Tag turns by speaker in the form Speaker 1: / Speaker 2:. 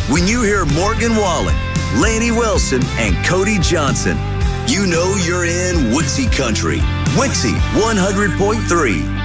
Speaker 1: When you hear Morgan Wallen, Laney Wilson, and Cody Johnson, you know you're in Wixie Country. Wixie 100.3.